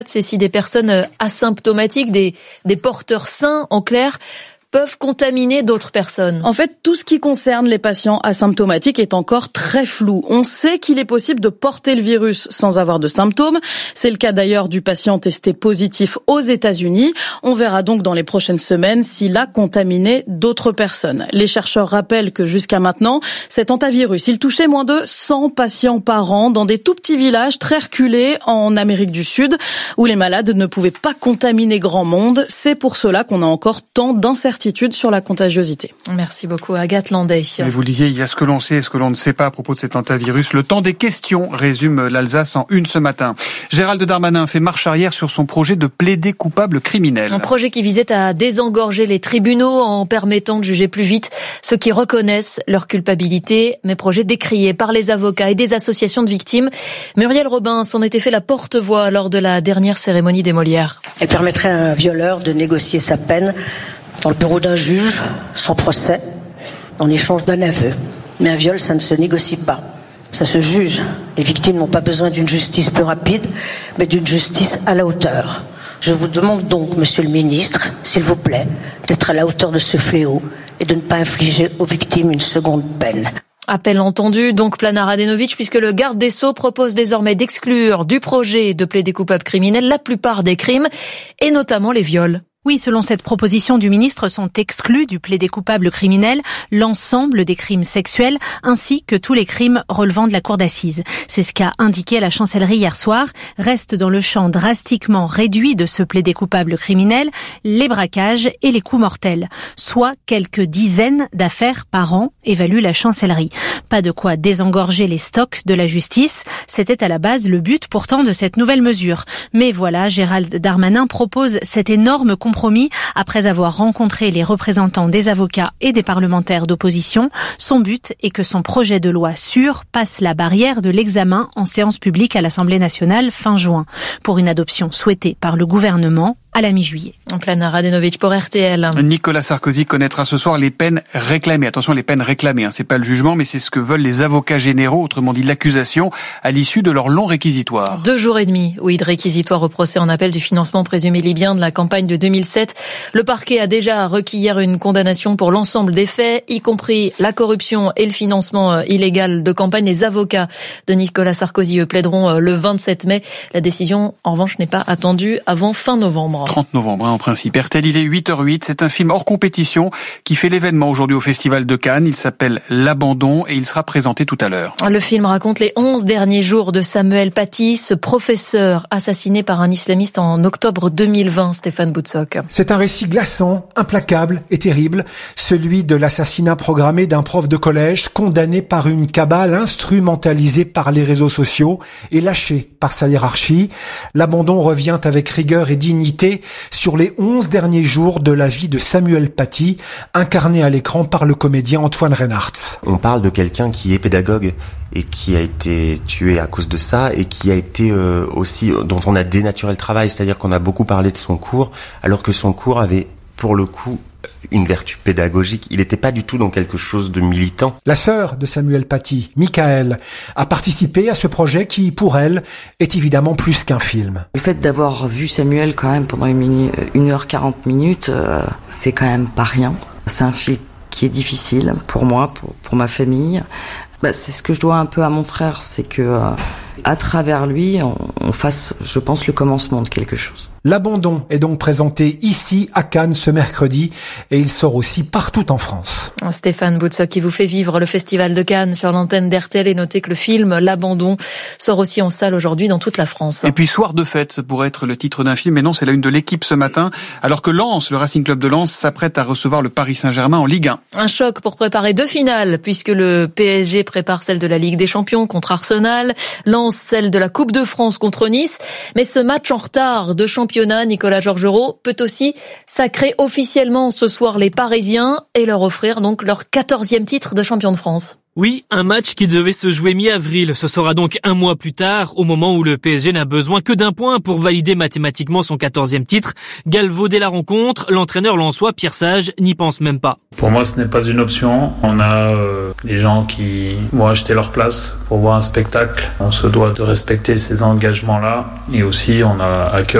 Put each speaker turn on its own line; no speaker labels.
C'est si des personnes asymptomatiques, des porteurs sains, en clair, peuvent contaminer d'autres personnes.
En fait, tout ce qui concerne les patients asymptomatiques est encore très flou. On sait qu'il est possible de porter le virus sans avoir de symptômes. C'est le cas d'ailleurs du patient testé positif aux États-Unis. On verra donc dans les prochaines semaines s'il a contaminé d'autres personnes. Les chercheurs rappellent que jusqu'à maintenant, cet hantavirus, il touchait moins de 100 patients par an dans des tout petits villages très reculés en Amérique du Sud où les malades ne pouvaient pas contaminer grand monde. C'est pour cela qu'on a encore tant d'incertitudes sur la contagiosité.
Merci beaucoup Agathe Landais.
Et vous disiez, il y a ce que l'on sait et ce que l'on ne sait pas à propos de cet hantavirus. Le temps des questions résume l'Alsace en une ce matin. Gérald Darmanin fait marche arrière sur son projet de plaider coupable criminel.
Un projet qui visait à désengorger les tribunaux en permettant de juger plus vite ceux qui reconnaissent leur culpabilité. Mais projet décrié par les avocats et des associations de victimes. Muriel Robin s'en était fait la porte-voix lors de la dernière cérémonie des Molières.
Elle permettrait à un violeur de négocier sa peine dans le bureau d'un juge, sans procès, en échange d'un aveu. Mais un viol, ça ne se négocie pas. Ça se juge. Les victimes n'ont pas besoin d'une justice plus rapide, mais d'une justice à la hauteur. Je vous demande donc, monsieur le ministre, s'il vous plaît, d'être à la hauteur de ce fléau et de ne pas infliger aux victimes une seconde peine.
Appel entendu, donc Plana Radenovic, puisque le garde des Sceaux propose désormais d'exclure du projet de plaider coupable criminel la plupart des crimes, et notamment les viols.
Oui, selon cette proposition du ministre, sont exclus du plaidé coupable criminel l'ensemble des crimes sexuels ainsi que tous les crimes relevant de la cour d'assises. C'est ce qu'a indiqué la chancellerie hier soir. Reste dans le champ drastiquement réduit de ce plaidé coupable criminel les braquages et les coups mortels, soit quelques dizaines d'affaires par an, évalue la chancellerie. Pas de quoi désengorger les stocks de la justice. C'était à la base le but pourtant de cette nouvelle mesure. Mais voilà, Gérald Darmanin propose cet énorme compromis après avoir rencontré les représentants des avocats et des parlementaires d'opposition. Son but est que son projet de loi sûr passe la barrière de l'examen en séance publique à l'Assemblée nationale fin juin, pour une adoption souhaitée par le gouvernement à la mi-juillet.
Plana Radenovic pour RTL.
Nicolas Sarkozy connaîtra ce soir les peines réclamées. Attention, les peines réclamées, c'est pas le jugement, mais c'est ce que veulent les avocats généraux, autrement dit l'accusation, à l'issue de leur long réquisitoire.
2 jours et demi, oui, de réquisitoire au procès en appel du financement présumé libyen de la campagne de 2007. Le parquet a déjà requis hier une condamnation pour l'ensemble des faits, y compris la corruption et le financement illégal de campagne. Les avocats de Nicolas Sarkozy plaideront le 27 mai. La décision, en revanche, n'est pas attendue avant fin novembre.
30 novembre, en principe. RTL, il est 8h08. C'est un film hors compétition qui fait l'événement aujourd'hui au Festival de Cannes. Il s'appelle L'Abandon et il sera présenté tout à l'heure.
Le film raconte les 11 derniers jours de Samuel Paty, ce professeur assassiné par un islamiste en octobre 2020, Stéphane Boutsock.
C'est un récit glaçant, implacable et terrible, celui de l'assassinat programmé d'un prof de collège condamné par une cabale instrumentalisée par les réseaux sociaux et lâché par sa hiérarchie. L'Abandon revient avec rigueur et dignité sur les 11 derniers jours de la vie de Samuel Paty, incarné à l'écran par le comédien Antoine Reinhardt.
On parle de quelqu'un qui est pédagogue et qui a été tué à cause de ça et qui a été aussi, dont on a dénaturé le travail, c'est-à-dire qu'on a beaucoup parlé de son cours, alors que son cours avait pour le coup une vertu pédagogique. Il n'était pas du tout dans quelque chose de militant.
La sœur de Samuel Paty, Michaëlle, a participé à ce projet qui, pour elle, est évidemment plus qu'un film.
Le fait d'avoir vu Samuel quand même pendant 1h40 minutes, c'est quand même pas rien. C'est un film qui est difficile pour moi, pour ma famille. C'est ce que je dois un peu à mon frère, c'est que à travers lui, on fasse, je pense, le commencement de quelque chose.
L'Abandon est donc présenté ici à Cannes ce mercredi et il sort aussi partout en France.
Stéphane Boutsock qui vous fait vivre le Festival de Cannes sur l'antenne d'RTL et notez que le film L'Abandon sort aussi en salle aujourd'hui dans toute la France.
Et puis Soir de fête, ça pourrait être le titre d'un film, mais non, c'est la une de l'Équipe ce matin, alors que Lens, le Racing Club de Lens, s'apprête à recevoir le Paris Saint-Germain en Ligue 1.
Un choc pour préparer 2 finales, puisque le PSG prépare celle de la Ligue des Champions contre Arsenal, Lens celle de la Coupe de France contre Nice, mais ce match en retard de championnat, Nicolas Georgerot, peut aussi sacrer officiellement ce soir les Parisiens et leur offrir donc leur 14e titre de champion de France.
Oui, un match qui devait se jouer mi-avril. Ce sera donc un mois plus tard, au moment où le PSG n'a besoin que d'un point pour valider mathématiquement son 14e titre. Galvaudé la rencontre, l'entraîneur lensois Pierre Sage n'y pense même pas.
Pour moi, ce n'est pas une option. On a des gens qui vont acheter leur place pour voir un spectacle. On se doit de respecter ces engagements-là. Et aussi, on a à cœur